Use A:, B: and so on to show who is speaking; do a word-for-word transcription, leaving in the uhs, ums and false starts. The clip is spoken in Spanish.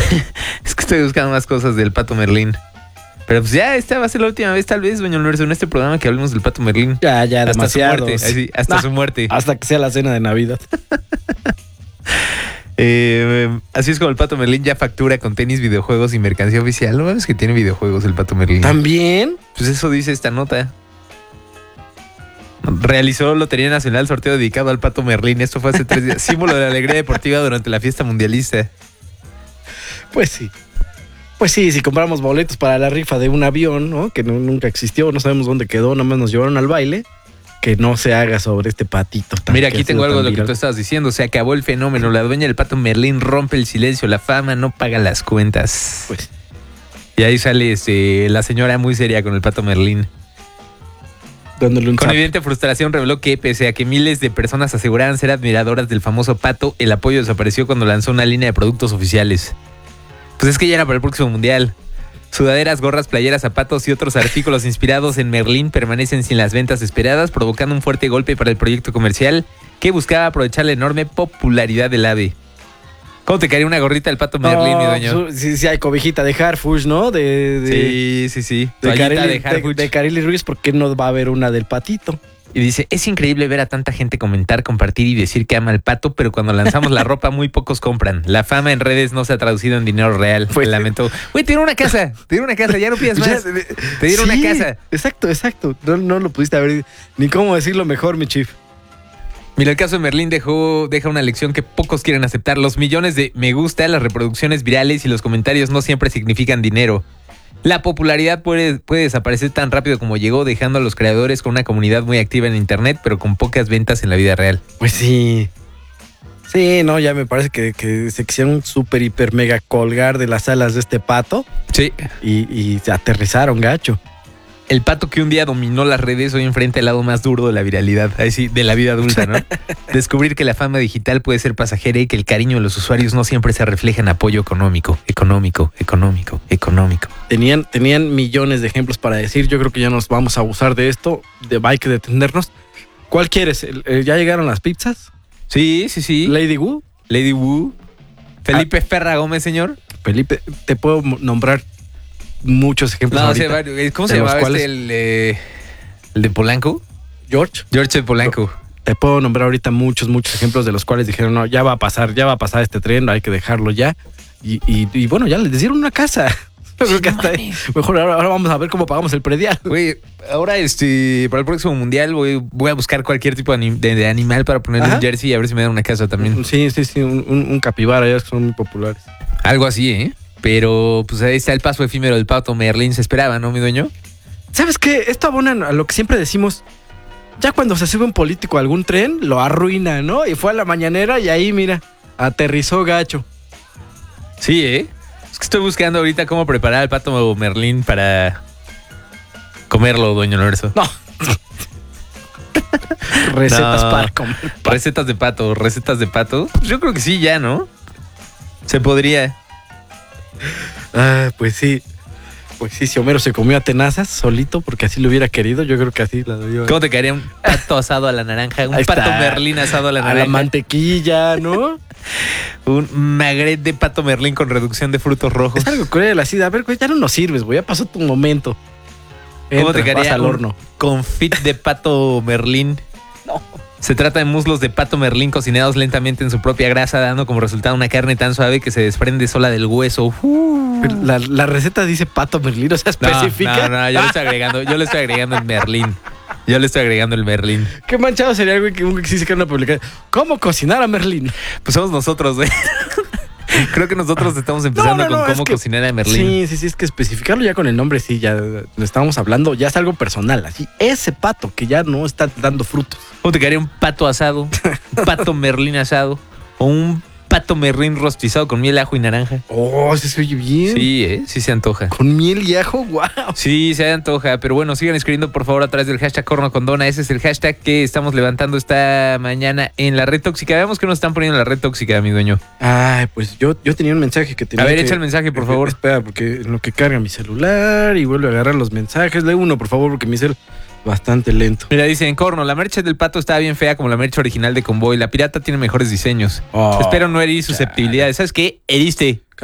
A: Es que estoy buscando más cosas del Pato Merlín. Pero pues ya esta va a ser la última vez, tal vez, doña Lorenzo, en este programa que hablemos del Pato Merlín.
B: Ya, ya,
A: hasta
B: demasiado.
A: Su muerte, así, hasta
B: nah,
A: su muerte.
B: Hasta que sea la cena de Navidad.
A: eh, así es como el Pato Merlín ya factura con tenis, videojuegos y mercancía oficial. ¿No ves que tiene videojuegos el Pato Merlín?
B: ¿También?
A: Pues eso dice esta nota. Realizó Lotería Nacional, sorteo dedicado al Pato Merlín. Esto fue hace tres días. Símbolo de la alegría deportiva durante la fiesta mundialista.
B: Pues sí. Pues sí, si compramos boletos para la rifa de un avión, ¿no? Que no, nunca existió, no sabemos dónde quedó, nada más nos llevaron al baile, que no se haga sobre este patito. Tan,
A: Mira, aquí tengo algo de lo
B: viral.
A: que tú estabas diciendo. Se acabó el fenómeno. La dueña del Pato Merlín rompe el silencio. La fama no paga las cuentas.
B: Pues.
A: Y ahí sale este, la señora muy seria con el Pato Merlín.
B: Dándole un
A: Con
B: zap.
A: evidente frustración reveló que, pese a que miles de personas aseguraban ser admiradoras del famoso Pato, el apoyo desapareció cuando lanzó una línea de productos oficiales. Pues es que ya era para el próximo mundial. Sudaderas, gorras, playeras, zapatos y otros artículos inspirados en Merlín permanecen sin las ventas esperadas, provocando un fuerte golpe para el proyecto comercial que buscaba aprovechar la enorme popularidad del ave. ¿Cómo te caería una gorrita del Pato Merlín,
B: No,
A: mi dueño?
B: su- sí, sí, hay cobijita de Harfush, ¿no? De, de,
A: Sí, sí, sí.
B: de,
A: Toallita
B: Carili,
A: de
B: de,
A: Harfuch.
B: de Carili Ruiz, ¿por qué no va a haber una del patito?
A: Y dice, es increíble ver a tanta gente comentar, compartir y decir que ama al Pato, pero cuando lanzamos la ropa muy pocos compran. La fama en redes no se ha traducido en dinero real.
B: Pues-
A: Lamentó. Güey, te dieron una casa, te dieron una casa, ya no pidas
B: Ya,
A: más. Te dieron
B: sí,
A: una casa.
B: Exacto, exacto. No, no lo pudiste haber ni cómo decirlo mejor, mi chief.
A: Mira, el caso de Merlín dejó, deja una lección que pocos quieren aceptar. Los millones de me gusta, las reproducciones virales y los comentarios no siempre significan dinero. La popularidad puede, puede desaparecer tan rápido como llegó, dejando a los creadores con una comunidad muy activa en internet, pero con pocas ventas en la vida real.
B: Pues sí. Sí, no, ya me parece que, que se quisieron súper, hiper, mega colgar de las alas de este pato
A: Sí.
B: y, y se aterrizaron, gacho.
A: El Pato que un día dominó las redes hoy enfrenta el lado más duro de la viralidad, ahí sí, de la vida adulta, ¿no? Descubrir que la fama digital puede ser pasajera y que el cariño de los usuarios no siempre se refleja en apoyo económico, económico, económico, económico.
B: Tenían, tenían millones de ejemplos para decir, yo creo que ya nos vamos a abusar de esto, de, hay que detenernos. ¿Cuál quieres? El- el- ¿Ya llegaron las pizzas?
A: Sí, sí, sí.
B: Lady Wu,
A: Lady Wu. Felipe Ferra Gómez, señor.
B: Felipe, te puedo nombrar muchos ejemplos
A: No,
B: ahorita.
A: sí, varios. ¿Cómo se
B: de los
A: llamaba
B: cuales-
A: este? El, eh, el de Polanco.
B: George,
A: George de Polanco.
B: te puedo nombrar ahorita muchos, muchos ejemplos de los cuales dijeron, no, ya va a pasar, ya va a pasar este tren, hay que dejarlo ya. Y, y, y bueno, ya les dieron una casa. Yo creo que
A: no
B: hasta ahí.
A: mames.
B: Mejor ahora, ahora vamos a ver cómo pagamos el predial.
A: Güey, ahora este, para el próximo mundial voy, voy a buscar cualquier tipo de, anim- de- de animal para ponerle
B: Ajá.
A: un jersey y a ver si me dan una casa también.
B: Sí, sí, sí, un, un, un capibara, ya son muy populares.
A: Algo así, ¿eh? Pero pues ahí está el paso efímero del Pato Merlín. Se esperaba, ¿no, mi dueño?
B: ¿Sabes qué? Esto abona a lo que siempre decimos. Ya cuando se sube un político a algún tren, lo arruina, ¿no? Y fue a la mañanera y ahí, mira, aterrizó gacho.
A: Sí, ¿eh? Es que estoy buscando ahorita cómo preparar al Pato Merlín para comerlo, doña Lorenzo.
B: No. Recetas
A: No.
B: para comer.
A: Recetas de pato, recetas de pato. Pues yo creo que sí, ya, ¿no? Se podría.
B: Ah, pues sí. Pues sí, si Homero se comió a tenazas solito porque así lo hubiera querido, yo creo que así la dio.
A: ¿Cómo te caería un pato asado a la naranja? Un
B: Ahí
A: pato
B: está.
A: Merlín asado a la
B: A
A: naranja.
B: la mantequilla, ¿no?
A: Un magret de Pato Merlín con reducción de frutos rojos.
B: Es algo cruel así de, a ver, güey, ya no nos sirves, güey, ya pasó tu momento.
A: ¿Cómo te
B: Entra, vas
A: caería
B: al
A: un
B: horno?
A: confit de Pato Merlín?
B: No.
A: Se trata de muslos de Pato Merlín cocinados lentamente en su propia grasa, dando como resultado una carne tan suave que se desprende sola del hueso. Uh.
B: La, la receta dice pato merlín, o sea,
A: No,
B: especifica.
A: no, no, yo le estoy agregando, yo le estoy agregando el Merlín. Yo le estoy agregando el Merlín.
B: Qué manchado sería, güey, que un que sí se queda una publicación. ¿Cómo cocinar a Merlín?
A: Pues somos nosotros, güey. Creo que nosotros estamos empezando
B: No, no, no,
A: con
B: es
A: cómo
B: que-
A: cocinar a Merlín.
B: Sí, sí, sí, es que especificarlo ya con el nombre, sí, ya lo estábamos hablando, ya es algo personal, así. Ese pato que ya no está dando frutos.
A: ¿Cómo te quedaría un pato asado? Un pato Merlín asado. O un pato Merlín rostizado con miel, ajo y naranja.
B: Oh, se oye bien.
A: Sí, ¿eh? Sí se antoja.
B: Con miel y ajo, wow.
A: Sí, se antoja, pero bueno, sigan escribiendo por favor a través del hashtag Corno con Dona. Ese es el hashtag que estamos levantando esta mañana en la red tóxica. Veamos que nos están poniendo en la red tóxica, mi dueño.
B: Ay, pues yo, yo tenía un mensaje que tenía
A: A ver,
B: que-
A: echa el mensaje, por favor.
B: Espera, porque en lo que carga mi celular y vuelve a agarrar los mensajes. Lee uno, por favor, porque mi cel bastante lento.
A: Mira, dice en Corno, la merch del pato estaba bien fea como la merch original de Convoy. La pirata tiene mejores diseños.
B: Oh,
A: Espero no herir susceptibilidades. ¿Sabes qué? Heriste.